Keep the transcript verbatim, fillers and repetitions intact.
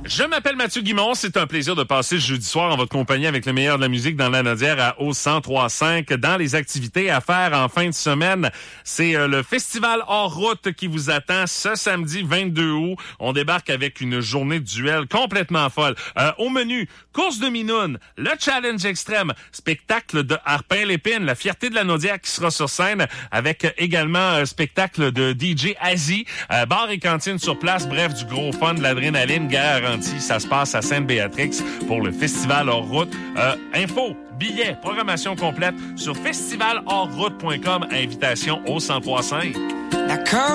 Je m'appelle Mathieu Guimond. C'est un plaisir de passer ce jeudi soir en votre compagnie avec le meilleur de la musique dans la Nodière à au cent trois virgule cinq. Dans les activités à faire en fin de semaine, c'est euh, le festival hors route qui vous attend ce samedi vingt-deux août. On débarque avec une journée de duel complètement folle. Euh, au menu, course de Minoune, le challenge extrême, spectacle de Harpin-Lépine, la fierté de la Nodière qui sera sur scène avec également un spectacle de D J Asie, euh, bar et cantine sur place. Bref, du gros fun, de l'adrénaline garantie. Ça se passe à Sainte-Béatrix pour le festival hors route. Euh, info, billets, programmation complète sur festival hors route point com. Invitation au cent trois virgule cinq.